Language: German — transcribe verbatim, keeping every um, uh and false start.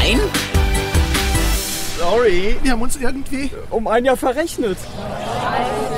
Nein? Sorry, wir haben uns irgendwie um ein Jahr verrechnet. Scheiße.